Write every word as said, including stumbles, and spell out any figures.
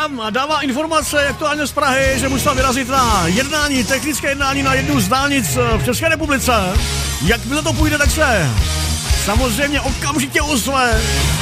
nám dává informace, jak to Aně z Prahy, že musela vyrazit na jednání, technické jednání na jednu z dálnic v České republice. Jakmile to půjde, tak se samozřejmě okamžitě ozve.